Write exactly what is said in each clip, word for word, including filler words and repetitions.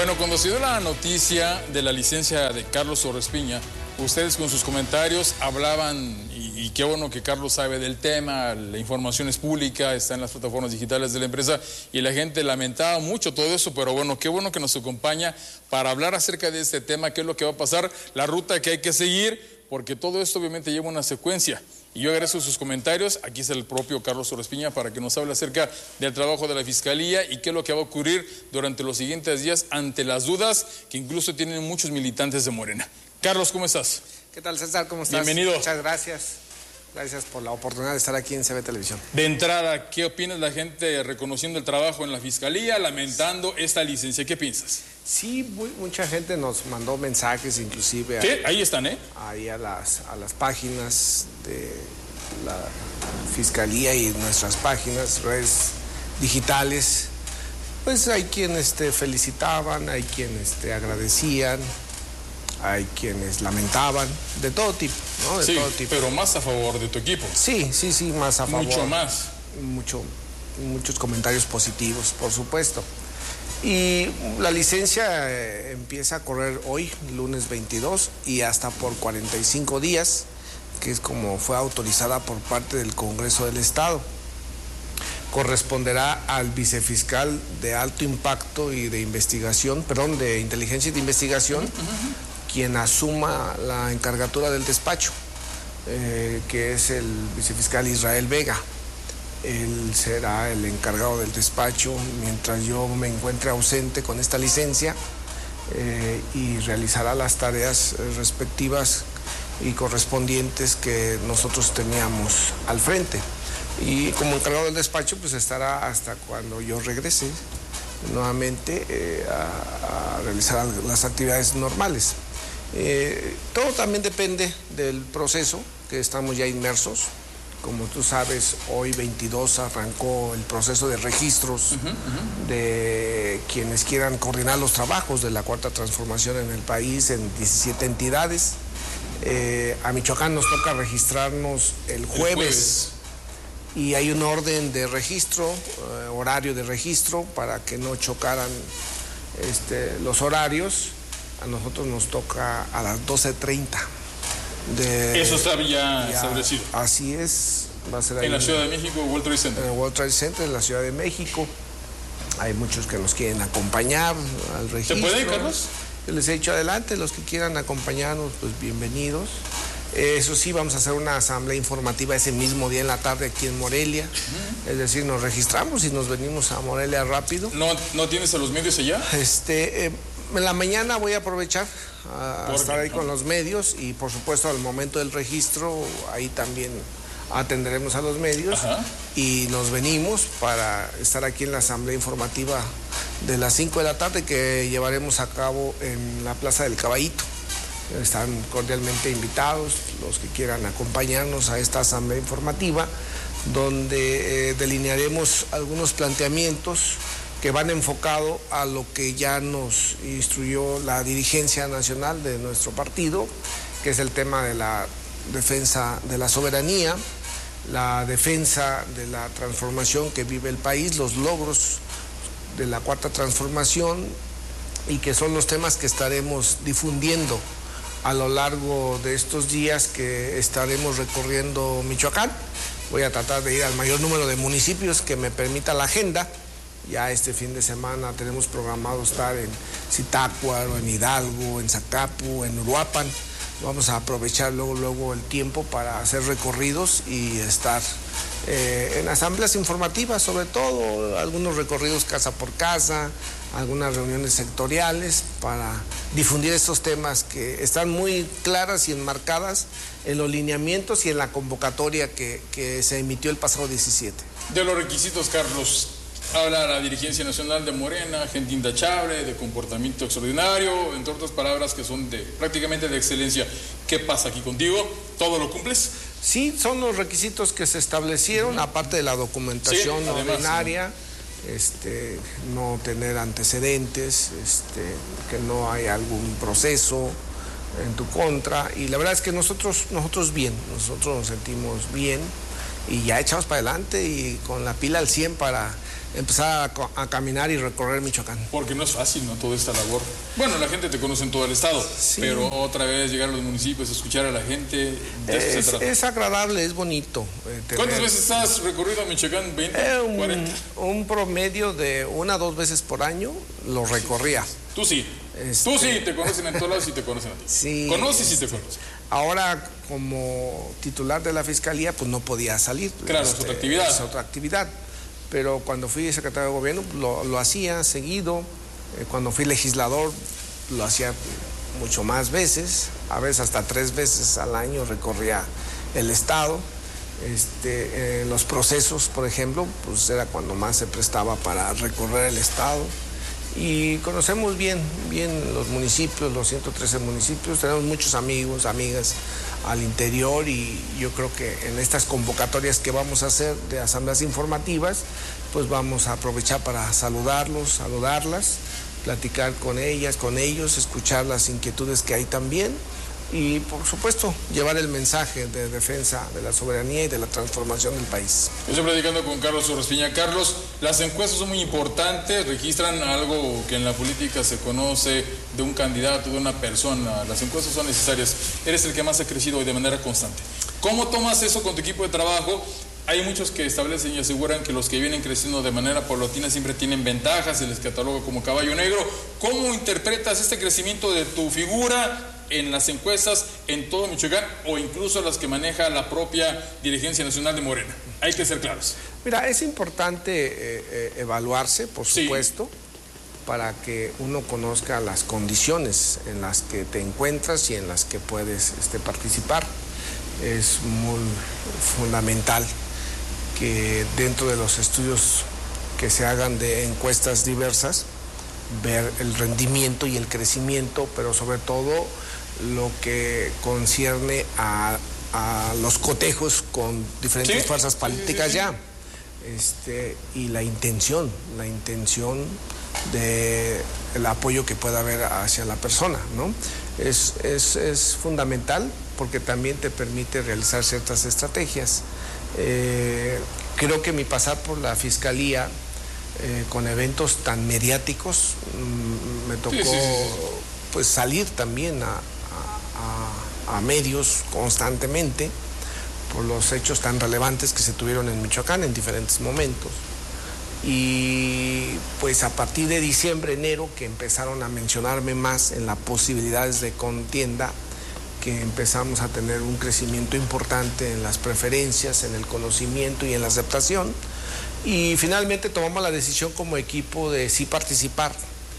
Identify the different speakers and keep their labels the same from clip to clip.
Speaker 1: Bueno, cuando se dio la noticia de la licencia de Carlos Orespiña, ustedes con sus comentarios hablaban, y, y qué bueno que Carlos sabe del tema, la información es pública, está en las plataformas digitales de la empresa, y la gente lamentaba mucho todo eso, pero bueno, qué bueno que nos acompaña para hablar acerca de este tema, qué es lo que va a pasar, la ruta que hay que seguir, porque todo esto obviamente lleva una secuencia. Y yo agradezco sus comentarios. Aquí está el propio Carlos Orespiña para que nos hable acerca del trabajo de la Fiscalía y qué es lo que va a ocurrir durante los siguientes días ante las dudas que incluso tienen muchos militantes de Morena. Carlos, ¿cómo estás?
Speaker 2: ¿Qué tal, César? ¿Cómo estás?
Speaker 1: Bienvenido.
Speaker 2: Muchas gracias. Gracias por la oportunidad de estar aquí en C B Televisión.
Speaker 1: De entrada, ¿qué opinas la gente reconociendo el trabajo en la Fiscalía, lamentando esta licencia? ¿Qué piensas?
Speaker 2: Sí, muy, mucha gente nos mandó mensajes, inclusive.
Speaker 1: Sí,
Speaker 2: a,
Speaker 1: ahí están, ¿eh?
Speaker 2: Ahí a las, a las páginas de la Fiscalía y nuestras páginas, redes digitales. Pues hay quienes te felicitaban, hay quienes te agradecían, hay quienes lamentaban, de todo tipo, ¿no? De
Speaker 1: sí,
Speaker 2: todo tipo.
Speaker 1: Pero más a favor de tu equipo.
Speaker 2: Sí, sí, sí, más a favor.
Speaker 1: Mucho más.
Speaker 2: Mucho, muchos comentarios positivos, por supuesto. Y la licencia eh, empieza a correr hoy, lunes veintidós, y hasta por cuarenta y cinco días, que es como fue autorizada por parte del Congreso del Estado. Corresponderá al vicefiscal de alto impacto y de investigación, perdón, de inteligencia y de investigación, uh-huh. quien asuma la encargatura del despacho, eh, que es el vicefiscal Israel Vega. Él será el encargado del despacho mientras yo me encuentre ausente con esta licencia eh, y realizará las tareas respectivas y correspondientes que nosotros teníamos al frente. Y como encargado del despacho, pues estará hasta cuando yo regrese nuevamente eh, a, a realizar las actividades normales. Eh, todo también depende del proceso que estamos ya inmersos. Como tú sabes, hoy veintidós arrancó el proceso de registros uh-huh, uh-huh. de quienes quieran coordinar los trabajos de la Cuarta Transformación en el país en diecisiete entidades. Eh, a Michoacán nos toca registrarnos el jueves, el jueves. Y hay un orden de registro, eh, horario de registro, para que no chocaran este, los horarios. A nosotros nos toca a las doce treinta. De,
Speaker 1: Eso está ya, ya establecido.
Speaker 2: Así es. Va a ser ahí
Speaker 1: en la Ciudad de México, World Trade Center.
Speaker 2: En el World Trade Center, en la Ciudad de México. Hay muchos que nos quieren acompañar al registro.
Speaker 1: ¿Se puede, Carlos?
Speaker 2: Yo les he dicho adelante, los que quieran acompañarnos, pues bienvenidos. Eso sí, vamos a hacer una asamblea informativa ese mismo día en la tarde aquí en Morelia. Uh-huh. Es decir, nos registramos y nos venimos a Morelia rápido.
Speaker 1: ¿No, ¿no tienes a los medios allá?
Speaker 2: Este, eh, en la mañana voy a aprovechar a estar ahí con los medios y por supuesto al momento del registro ahí también atenderemos a los medios. Ajá. Y nos venimos para estar aquí en la asamblea informativa de las cinco de la tarde que llevaremos a cabo en la Plaza del Caballito. Están cordialmente invitados los que quieran acompañarnos a esta asamblea informativa donde eh, delinearemos algunos planteamientos que van enfocado a lo que ya nos instruyó la dirigencia nacional de nuestro partido, que es el tema de la defensa de la soberanía, la defensa de la transformación que vive el país, los logros de la Cuarta Transformación, y que son los temas que estaremos difundiendo a lo largo de estos días que estaremos recorriendo Michoacán. Voy a tratar de ir al mayor número de municipios que me permita la agenda. Ya este fin de semana tenemos programado estar en Zitácuaro, en Hidalgo, en Zacapu, en Uruapan. Vamos a aprovechar luego, luego el tiempo para hacer recorridos y estar eh, en asambleas informativas, sobre todo algunos recorridos casa por casa, algunas reuniones sectoriales para difundir estos temas que están muy claras y enmarcadas en los lineamientos y en la convocatoria que, que se emitió el pasado diecisiete.
Speaker 1: De los requisitos, Carlos, habla la dirigencia nacional de Morena, gente intachable, de comportamiento extraordinario, entre otras palabras que son de prácticamente de excelencia. ¿Qué pasa aquí contigo? ¿Todo lo cumples?
Speaker 2: Sí, son los requisitos que se establecieron, uh-huh. aparte de la documentación sí, ordinaria, ¿no? Este, no tener antecedentes, este, que no hay algún proceso en tu contra. Y la verdad es que nosotros, nosotros bien, nosotros nos sentimos bien y ya echados para adelante y con la pila al cien para empezar a, a caminar y recorrer Michoacán.
Speaker 1: Porque no es fácil, ¿no? Toda esta labor. Bueno, la gente te conoce en todo el estado, sí. Pero otra vez llegar a los municipios, escuchar a la gente, de eso
Speaker 2: es,
Speaker 1: se trata.
Speaker 2: Es agradable, es bonito. Eh, tener...
Speaker 1: ¿Cuántas veces has recorrido Michoacán? ¿veinte?
Speaker 2: Eh, un,
Speaker 1: cuarenta.
Speaker 2: Un promedio de una o dos veces por año lo recorría.
Speaker 1: Tú sí. Este... Tú sí, te conocen en todos lados y te conocen a ti.
Speaker 2: Sí.
Speaker 1: Conoces
Speaker 2: este...
Speaker 1: y te conocen.
Speaker 2: Ahora, como titular de la Fiscalía, pues no podía salir.
Speaker 1: Claro,
Speaker 2: este,
Speaker 1: es otra actividad.
Speaker 2: Es otra actividad. Pero cuando fui secretario de gobierno, lo, lo hacía seguido. Eh, cuando fui legislador, lo hacía mucho más veces. A veces hasta tres veces al año recorría el estado. Este, eh, los procesos, por ejemplo, pues era cuando más se prestaba para recorrer el estado. Y conocemos bien, bien los municipios, los ciento trece municipios, tenemos muchos amigos, amigas al interior y yo creo que en estas convocatorias que vamos a hacer de asambleas informativas, pues vamos a aprovechar para saludarlos, saludarlas, platicar con ellas, con ellos, escuchar las inquietudes que hay también y, por supuesto, llevar el mensaje de defensa de la soberanía y de la transformación del país.
Speaker 1: Estoy platicando con Carlos Orrespiña. Carlos, las encuestas son muy importantes, registran algo que en la política se conoce de un candidato, de una persona. Las encuestas son necesarias. Eres el que más ha crecido hoy de manera constante. ¿Cómo tomas eso con tu equipo de trabajo? Hay muchos que establecen y aseguran que los que vienen creciendo de manera paulatina siempre tienen ventajas, se les cataloga como caballo negro. ¿Cómo interpretas este crecimiento de tu figura en las encuestas en todo Michoacán o incluso las que maneja la propia dirigencia nacional de Morena? Hay que ser claros.
Speaker 2: Mira, es importante eh, eh, evaluarse, por supuesto, sí, para que uno conozca las condiciones en las que te encuentras y en las que puedes este, participar. Es muy fundamental que dentro de los estudios que se hagan de encuestas diversas, ver el rendimiento y el crecimiento, pero sobre todo lo que concierne a, a los cotejos con diferentes ¿sí? fuerzas políticas sí, sí, sí. ya. Este, y la intención, la intención del apoyo que pueda haber hacia la persona, ¿no? Es, es, es fundamental porque también te permite realizar ciertas estrategias. Eh, creo que mi pasar por la Fiscalía eh, con eventos tan mediáticos mmm, me tocó sí, sí, sí. pues salir también a, a, a medios constantemente por los hechos tan relevantes que se tuvieron en Michoacán en diferentes momentos. Y pues a partir de diciembre, enero, que empezaron a mencionarme más en las posibilidades de contienda, que empezamos a tener un crecimiento importante en las preferencias, en el conocimiento y en la aceptación. Y finalmente tomamos la decisión como equipo de sí participar.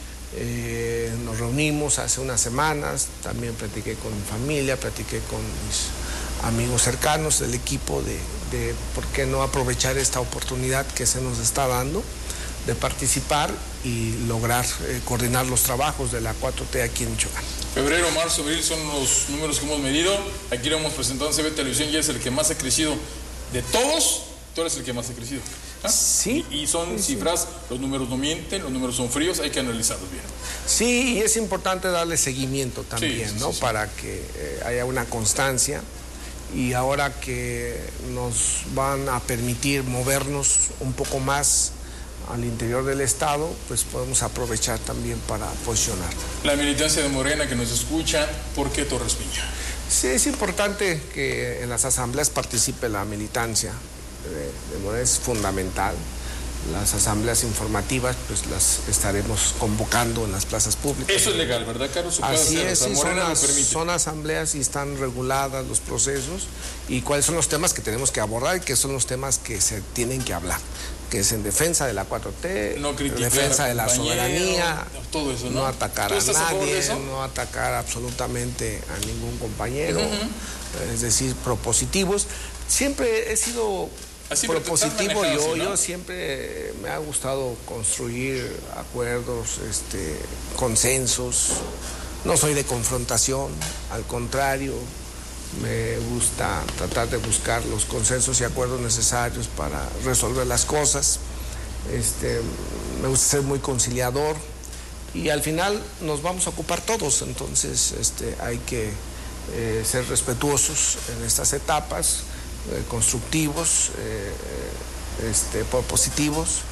Speaker 2: Eh, nos reunimos hace unas semanas, también platiqué con mi familia, platiqué con mis amigos cercanos del equipo de, de por qué no aprovechar esta oportunidad que se nos está dando de participar y lograr eh, coordinar los trabajos de la cuatro T aquí en Michoacán.
Speaker 1: Febrero, marzo, abril son los números que hemos medido. Aquí lo hemos presentado en C B Televisión y es el que más ha crecido de todos. Tú eres el que más ha crecido. ¿Ah?
Speaker 2: Sí.
Speaker 1: Y, y son
Speaker 2: sí,
Speaker 1: cifras,
Speaker 2: sí.
Speaker 1: Los números no mienten, los números son fríos, hay que analizarlos bien.
Speaker 2: Sí, y es importante darle seguimiento también, sí, sí, ¿no? Sí, sí. Para que eh, haya una constancia. Y ahora que nos van a permitir movernos un poco más al interior del estado, pues podemos aprovechar también para posicionar.
Speaker 1: La militancia de Morena que nos escucha, ¿por qué Orrespiña?
Speaker 2: Sí, es importante que en las asambleas participe la militancia de, de Morena, es fundamental. Las asambleas informativas, pues las estaremos convocando en las plazas públicas.
Speaker 1: Eso es legal, ¿verdad, Carlos?
Speaker 2: Así es, sí, son, as, son asambleas y están reguladas los procesos y cuáles son los temas que tenemos que abordar y qué son los temas que se tienen que hablar, que es en defensa de la cuatro T,
Speaker 1: no
Speaker 2: defensa de la soberanía,
Speaker 1: todo eso, ¿no?
Speaker 2: No atacar a nadie, no atacar absolutamente a ningún compañero, uh-huh. Es decir, propositivos. Siempre he sido
Speaker 1: Así
Speaker 2: propositivo yo,
Speaker 1: así, ¿no?
Speaker 2: Yo siempre me ha gustado construir acuerdos, este, consensos. No soy de confrontación, al contrario, me gusta tratar de buscar los consensos y acuerdos necesarios para resolver las cosas. Este, me gusta ser muy conciliador y al final nos vamos a ocupar todos, entonces este, hay que eh, ser respetuosos en estas etapas. Eh, constructivos, eh, este, positivos,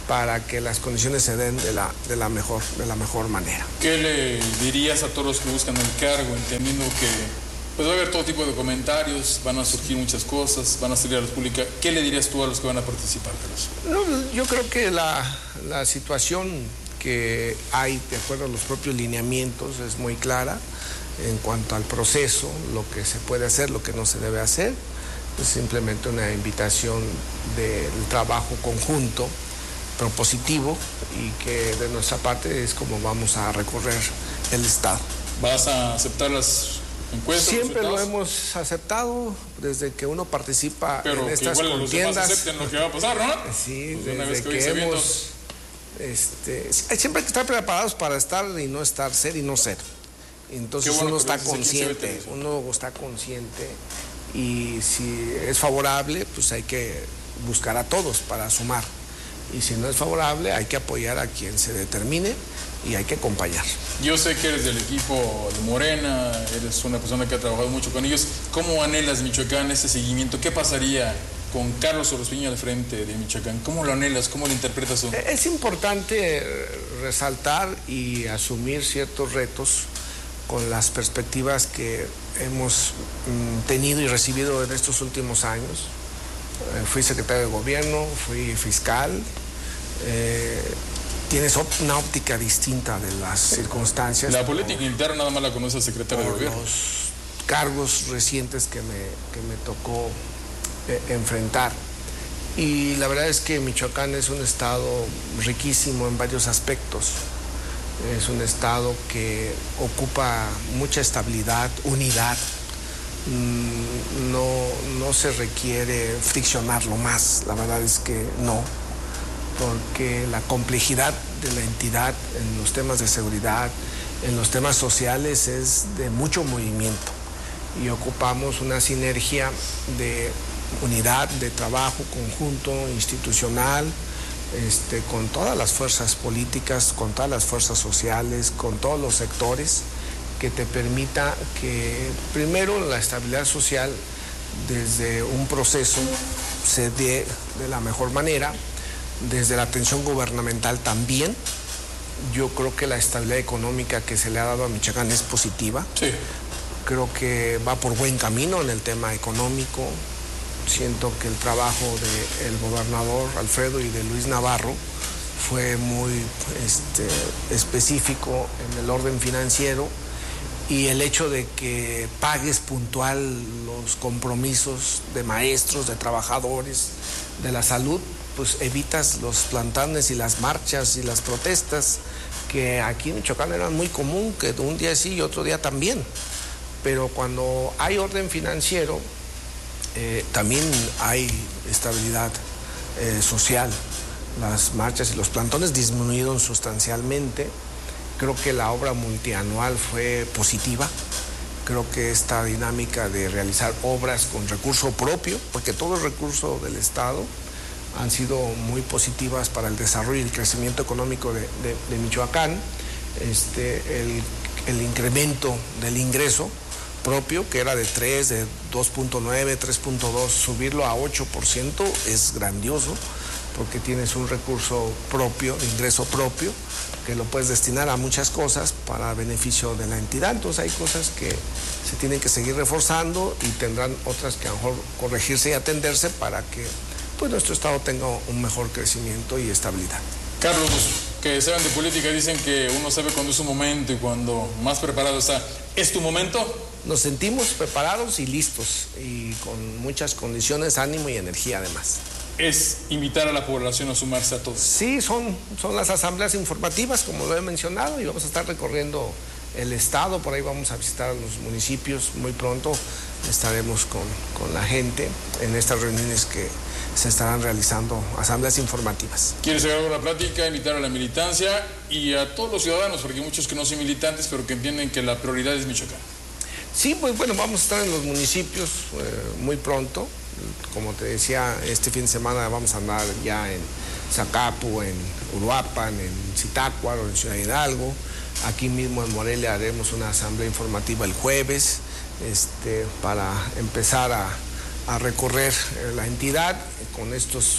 Speaker 2: para que las condiciones se den de la, de la, mejor, de la mejor manera.
Speaker 1: ¿Qué le dirías a todos los que buscan el cargo, entendiendo que pues va a haber todo tipo de comentarios, van a surgir muchas cosas, van a salir a la pública? ¿Qué le dirías tú a los que van a participar, Carlos?
Speaker 2: No, yo creo que la, la situación que hay, de acuerdo a los propios lineamientos, es muy clara en cuanto al proceso, lo que se puede hacer, lo que no se debe hacer. Es simplemente una invitación del trabajo conjunto, propositivo, y que de nuestra parte es como vamos a recorrer el Estado.
Speaker 1: ¿Vas a aceptar las encuestas?
Speaker 2: Siempre lo hemos aceptado desde que uno participa
Speaker 1: Pero
Speaker 2: en estas
Speaker 1: que igual
Speaker 2: contiendas.
Speaker 1: Los demás acepten lo que va a pasar, ¿no?
Speaker 2: Sí,
Speaker 1: pues
Speaker 2: desde que, que hemos... Este, siempre hay que estar preparados para estar y no estar, ser y no ser. Entonces bueno, uno está consciente, uno está consciente y si es favorable, pues hay que buscar a todos para sumar. Y si no es favorable, hay que apoyar a quien se determine y hay que acompañar.
Speaker 1: Yo sé que eres del equipo de Morena, eres una persona que ha trabajado mucho con ellos. ¿Cómo anhelas, Michoacán, este seguimiento? ¿Qué pasaría con Carlos Orospiña al frente de Michoacán? ¿Cómo lo anhelas? ¿Cómo lo interpretas tú?
Speaker 2: Es importante resaltar y asumir ciertos retos con las perspectivas que hemos mm, tenido y recibido en estos últimos años. Eh, fui secretario de gobierno, fui fiscal. Eh, tienes una óptica distinta de las circunstancias.
Speaker 1: La política interna nada más la conoce el secretario de gobierno.
Speaker 2: Los cargos recientes que me, que me tocó eh, enfrentar. Y la verdad es que Michoacán es un estado riquísimo en varios aspectos. Es un estado que ocupa mucha estabilidad, unidad. No, no se requiere friccionarlo más, la verdad es que no, porque la complejidad de la entidad en los temas de seguridad, en los temas sociales es de mucho movimiento y ocupamos una sinergia de unidad, de trabajo conjunto, institucional, este, con todas las fuerzas políticas, con todas las fuerzas sociales, con todos los sectores, que te permita que primero la estabilidad social desde un proceso se dé de la mejor manera, desde la atención gubernamental también. Yo creo que la estabilidad económica que se le ha dado a Michoacán es positiva.
Speaker 1: Sí.
Speaker 2: Creo que va por buen camino en el tema económico. Siento que el trabajo del gobernador Alfredo y de Luis Navarro fue muy este, específico en el orden financiero. Y el hecho de que pagues puntual los compromisos de maestros, de trabajadores, de la salud, pues evitas los plantones y las marchas y las protestas que aquí en Michoacán eran muy común, que un día sí y otro día también. Pero cuando hay orden financiero, eh, también hay estabilidad eh, social. Las marchas y los plantones disminuyeron sustancialmente. Creo que la obra multianual fue positiva. Creo que esta dinámica de realizar obras con recurso propio, porque todo el recurso del Estado, han sido muy positivas para el desarrollo y el crecimiento económico de, de, de Michoacán. Este, el, el incremento del ingreso propio, que era de tres, de dos punto nueve, tres punto dos, subirlo a ocho por ciento es grandioso, porque tienes un recurso propio, ingreso propio, que lo puedes destinar a muchas cosas para beneficio de la entidad. Entonces hay cosas que se tienen que seguir reforzando y tendrán otras que a lo mejor corregirse y atenderse para que pues, nuestro Estado tenga un mejor crecimiento y estabilidad.
Speaker 1: Carlos, que saben de política dicen que uno sabe cuándo es su momento y cuando más preparado está. ¿Es tu momento?
Speaker 2: Nos sentimos preparados y listos y con muchas condiciones, ánimo y energía además.
Speaker 1: Es invitar a la población a sumarse a todos.
Speaker 2: Sí, son, son las asambleas informativas, como lo he mencionado, y vamos a estar recorriendo el estado, por ahí vamos a visitar a los municipios muy pronto, estaremos con, con la gente en estas reuniones que se estarán realizando, asambleas informativas.
Speaker 1: ¿Quieres llegar a la plática, invitar a la militancia y a todos los ciudadanos, porque hay muchos que no son militantes, pero que entienden que la prioridad es Michoacán?
Speaker 2: Sí, pues bueno, vamos a estar en los municipios eh, muy pronto. Como te decía, este fin de semana vamos a andar ya en Zacapu, en Uruapan, en Zitácuaro, en Ciudad Hidalgo. Aquí mismo en Morelia haremos una asamblea informativa el jueves este, para empezar a, a recorrer la entidad con estos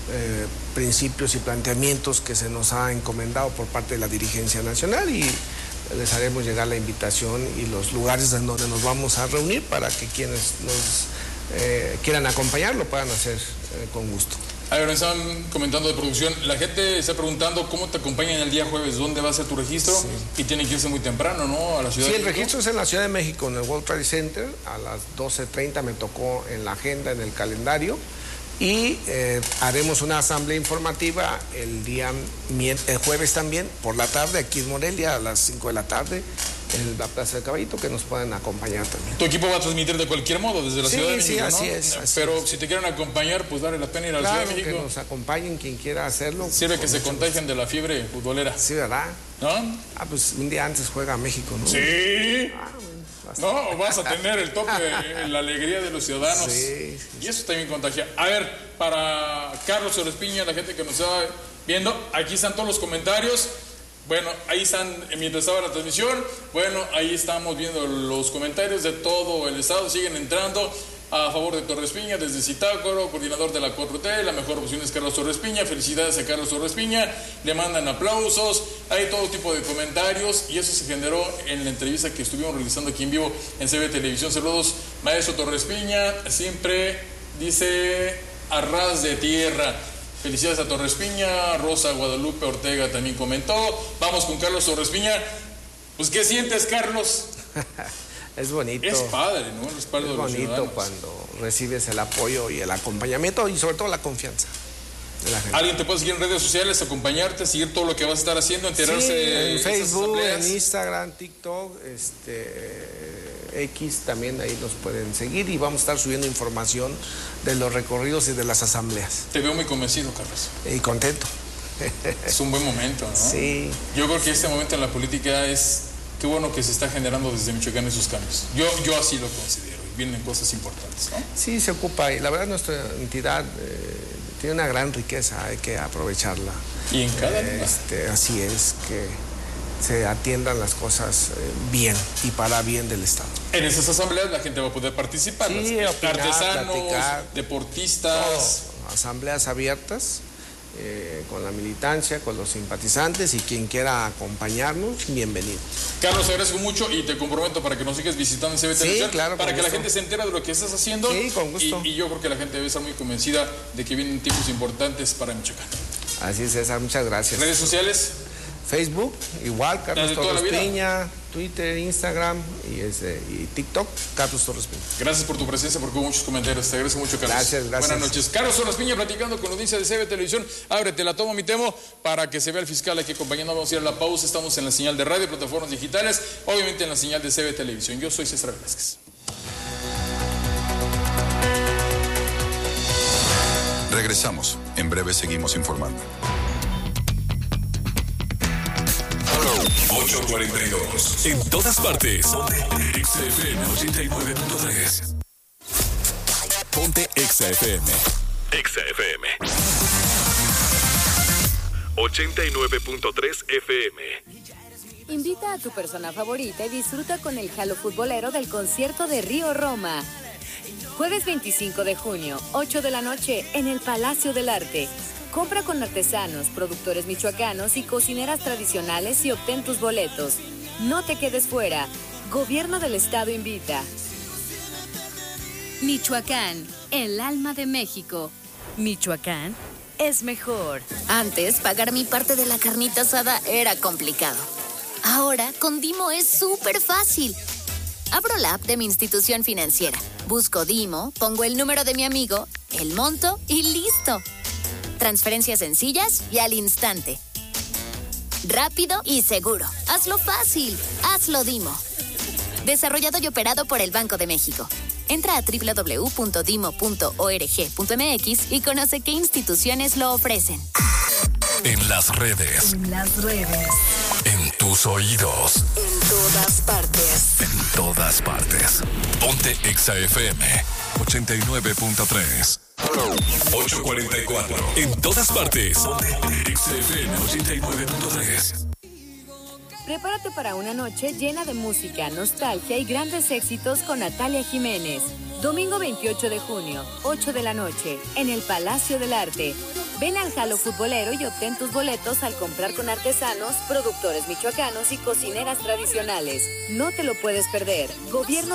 Speaker 2: eh, principios y planteamientos que se nos ha encomendado por parte de la dirigencia nacional, y les haremos llegar la invitación y los lugares en donde nos vamos a reunir para que quienes nos eh, quieran acompañar lo puedan hacer eh, con gusto.
Speaker 1: A ver, me estaban comentando de producción, la gente está preguntando cómo te acompañan el día jueves, dónde va a ser tu registro, sí. Y tiene que irse muy temprano, ¿no? A la Ciudad
Speaker 2: sí,
Speaker 1: de
Speaker 2: el
Speaker 1: México.
Speaker 2: registro es en la Ciudad de México, en el World Trade Center, a las doce treinta me tocó en la agenda, en el calendario, y eh, haremos una asamblea informativa el día el jueves también, por la tarde, aquí en Morelia, a las cinco de la tarde, en la Plaza de Caballito, que nos pueden acompañar también.
Speaker 1: Tu equipo va a transmitir de cualquier modo desde la
Speaker 2: sí,
Speaker 1: Ciudad de México,
Speaker 2: sí,
Speaker 1: ¿no?
Speaker 2: así es. Así
Speaker 1: Pero
Speaker 2: es.
Speaker 1: si te quieren acompañar, pues vale la pena ir a la
Speaker 2: claro,
Speaker 1: Ciudad de México.
Speaker 2: Que nos acompañen quien quiera hacerlo.
Speaker 1: Sirve que se contagien gusto. de la fiebre futbolera.
Speaker 2: Sí, ¿verdad?
Speaker 1: ¿No?
Speaker 2: Ah, pues un día antes juega México, ¿no?
Speaker 1: Sí.
Speaker 2: Ah, bueno,
Speaker 1: no, vas a tener el toque, la alegría de los ciudadanos.
Speaker 2: Sí, sí,
Speaker 1: y eso también contagia. A ver, para Carlos Orespiña, la gente que nos está viendo, aquí están todos los comentarios. Bueno, ahí están, mientras estaba la transmisión, bueno, ahí estamos viendo los comentarios de todo el estado, siguen entrando a favor de Torrespiña desde Zitácuaro, coordinador de la cuatro T, la mejor opción es Carlos Torrespiña, felicidades a Carlos Torrespiña, le mandan aplausos, hay todo tipo de comentarios y eso se generó en la entrevista que estuvimos realizando aquí en vivo en C B Televisión. Saludos, maestro Torrespiña, siempre dice a ras de tierra. Felicidades a Torrespiña, Rosa Guadalupe Ortega también comentó. Vamos con Carlos Torrespiña. Pues, ¿qué sientes, Carlos?
Speaker 2: Es bonito.
Speaker 1: Es padre, ¿no? El respaldo
Speaker 2: es
Speaker 1: de los
Speaker 2: bonito
Speaker 1: ciudadanos.
Speaker 2: Cuando recibes el apoyo y el acompañamiento y sobre todo la confianza de la gente.
Speaker 1: ¿Alguien te puede seguir en redes sociales, acompañarte, seguir todo lo que vas a estar haciendo, enterarse
Speaker 2: sí,
Speaker 1: de
Speaker 2: en Facebook,
Speaker 1: esas
Speaker 2: en Instagram, TikTok, este... X, también ahí nos pueden seguir y vamos a estar subiendo información de los recorridos y de las asambleas.
Speaker 1: Te veo muy convencido, Carlos.
Speaker 2: Y contento.
Speaker 1: Es un buen momento, ¿no?
Speaker 2: Sí.
Speaker 1: Yo creo que este momento en la política es, qué bueno que se está generando desde Michoacán esos cambios. Yo, yo así lo considero y vienen cosas importantes, ¿no?
Speaker 2: Sí, se ocupa y la verdad nuestra entidad eh, tiene una gran riqueza, hay que aprovecharla.
Speaker 1: Y en cada
Speaker 2: eh, este, así es, que se atiendan las cosas eh, bien y para bien del Estado.
Speaker 1: En esas asambleas la gente va a poder participar,
Speaker 2: sí,
Speaker 1: las,
Speaker 2: opinar,
Speaker 1: artesanos,
Speaker 2: platicar,
Speaker 1: deportistas.
Speaker 2: Todo. Asambleas abiertas eh, con la militancia, con los simpatizantes y quien quiera acompañarnos, bienvenido.
Speaker 1: Carlos, te agradezco mucho y te comprometo para que nos sigas visitando en C B Televisión,
Speaker 2: sí, claro,
Speaker 1: para que
Speaker 2: gusto.
Speaker 1: la gente se entere de lo que estás haciendo.
Speaker 2: Sí, con gusto.
Speaker 1: Y, y yo creo que la gente debe estar muy convencida de que vienen tiempos importantes para Michoacán.
Speaker 2: Así es, César, muchas gracias.
Speaker 1: ¿Redes sociales?
Speaker 2: Facebook, igual, Carlos Torrespiña, Twitter, Instagram y, ese, y TikTok, Carlos Torrespiña.
Speaker 1: Gracias por tu presencia, porque hubo muchos comentarios. Te agradezco mucho, Carlos.
Speaker 2: Gracias, gracias.
Speaker 1: Buenas noches. Carlos Torrespiña platicando con la audiencia de C B Televisión. Ábrete, la tomo mi temo para que se vea el fiscal aquí acompañando. Vamos a ir a la pausa. Estamos en la señal de radio, plataformas digitales, obviamente en la señal de C B Televisión. Yo soy César Velázquez.
Speaker 3: Regresamos. En breve seguimos informando.
Speaker 4: ocho cuarenta y dos. En todas partes. X F M ochenta y nueve punto tres. Ponte X F M. X F M. ochenta y nueve punto tres F M.
Speaker 5: Invita a tu persona favorita y disfruta con el jalo futbolero del concierto de Río Roma. Jueves veinticinco de junio, ocho de la noche, en el Palacio del Arte. Compra con artesanos, productores michoacanos y cocineras tradicionales y obtén tus boletos. No te quedes fuera. Gobierno del Estado invita. Michoacán, el alma de México. Michoacán es mejor.
Speaker 6: Antes, pagar mi parte de la carnita asada era complicado. Ahora, con Dimo es súper fácil. Abro la app de mi institución financiera. Busco Dimo, pongo el número de mi amigo, el monto y listo. Transferencias sencillas y al instante. Rápido y seguro. Hazlo fácil. Hazlo Dimo. Desarrollado y operado por el Banco de México. Entra a doble u doble u doble u punto dimo punto org punto m x y conoce qué instituciones lo ofrecen.
Speaker 4: En las redes.
Speaker 5: En las redes.
Speaker 4: En tus oídos.
Speaker 6: En todas partes.
Speaker 4: En todas partes. Ponte X F M ochenta y nueve punto tres. ocho cuarenta y cuatro. En todas partes. Ponte X F M ochenta y nueve punto tres.
Speaker 5: Prepárate para una noche llena de música, nostalgia y grandes éxitos con Natalia Jiménez. Domingo veintiocho de junio, ocho de la noche, en el Palacio del Arte. Ven al Jalo Futbolero y obtén tus boletos al comprar con artesanos, productores michoacanos y cocineras tradicionales. No te lo puedes perder. Gobierno